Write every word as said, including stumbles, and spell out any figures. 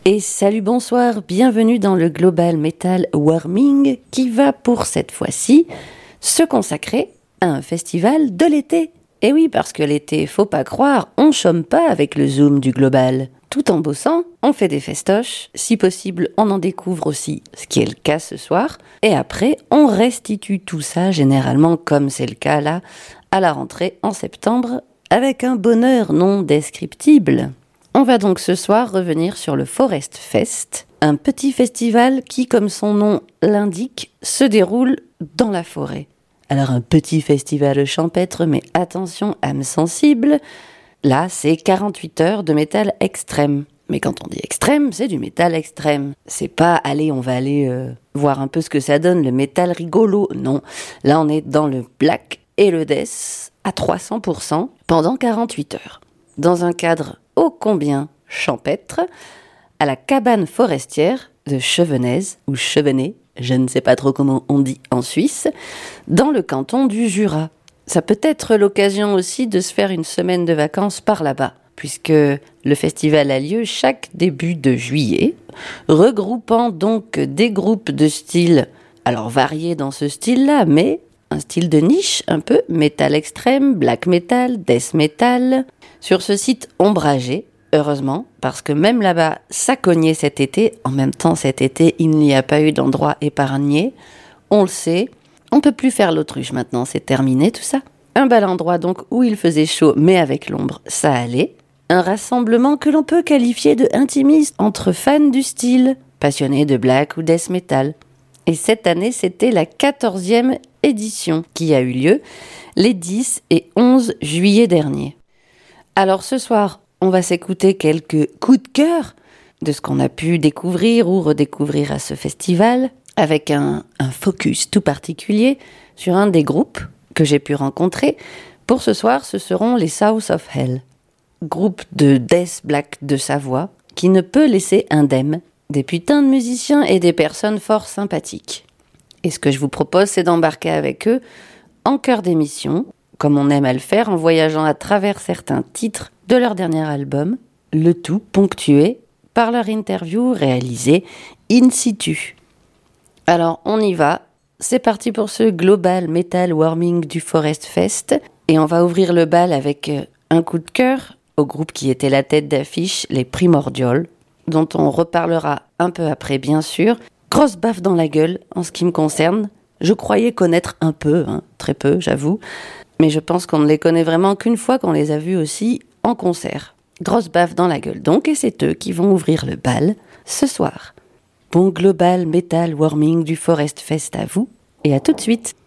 Et salut, bonsoir, bienvenue dans le Global Metal Warming qui va pour cette fois-ci se consacrer à un festival de l'été. Et oui, parce que l'été, faut pas croire, on chôme pas avec le Zoom du Global. Tout en bossant, on fait des festoches, si possible on en découvre aussi, ce qui est le cas ce soir, et après on restitue tout ça, généralement comme c'est le cas là, à la rentrée en septembre, avec un bonheur non descriptible. On va donc ce soir revenir sur le Forest Fest, un petit festival qui, comme son nom l'indique, se déroule dans la forêt. Alors un petit festival champêtre, mais attention, âme sensible, là c'est quarante-huit heures de métal extrême. Mais quand on dit extrême, c'est du métal extrême. C'est pas, allez, on va aller euh, voir un peu ce que ça donne, le métal rigolo. Non, là on est dans le black et le death à trois cents pour cent pendant quarante-huit heures. Dans un cadre ô combien champêtre, à la cabane forestière de Chevenez, ou Chevenay, je ne sais pas trop comment on dit en Suisse, dans le canton du Jura. Ça peut être l'occasion aussi de se faire une semaine de vacances par là-bas, puisque le festival a lieu chaque début de juillet, regroupant donc des groupes de styles, alors variés dans ce style-là, mais un style de niche un peu, métal extrême, black metal, death metal, sur ce site ombragé, heureusement, parce que même là-bas, ça cognait cet été. En même temps, cet été, il n'y a pas eu d'endroit épargné. On le sait, on peut plus faire l'autruche maintenant, c'est terminé tout ça. Un bel endroit donc où il faisait chaud, mais avec l'ombre, ça allait. Un rassemblement que l'on peut qualifier de intimiste entre fans du style, passionnés de black ou death metal. Et cette année, c'était la quatorzième édition qui a eu lieu les dix et onze juillet dernier. Alors ce soir, on va s'écouter quelques coups de cœur de ce qu'on a pu découvrir ou redécouvrir à ce festival, avec un, un focus tout particulier sur un des groupes que j'ai pu rencontrer. Pour ce soir, ce seront les South of Hell, groupe de death black de Savoie qui ne peut laisser indemne des putains de musiciens et des personnes fort sympathiques. Et ce que je vous propose, c'est d'embarquer avec eux en cœur d'émission, comme on aime à le faire, en voyageant à travers certains titres de leur dernier album, le tout ponctué par leur interview réalisée in situ. Alors on y va, c'est parti pour ce Global Metal Warming du Forest Fest, et on va ouvrir le bal avec un coup de cœur au groupe qui était la tête d'affiche, les Primordial, dont on reparlera un peu après bien sûr. Grosse baffe dans la gueule en ce qui me concerne, je croyais connaître un peu, hein, très peu j'avoue, mais je pense qu'on ne les connaît vraiment qu'une fois qu'on les a vus aussi en concert. Grosse baffe dans la gueule donc, et c'est eux qui vont ouvrir le bal ce soir. Bon Global Metal Warming du Forest Fest à vous, et à tout de suite.